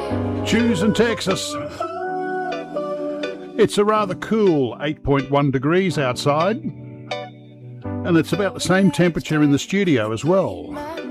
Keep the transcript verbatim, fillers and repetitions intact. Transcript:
Choose in Texas. It's a rather cool eight point one degrees outside, and it's about the same temperature in the studio as well.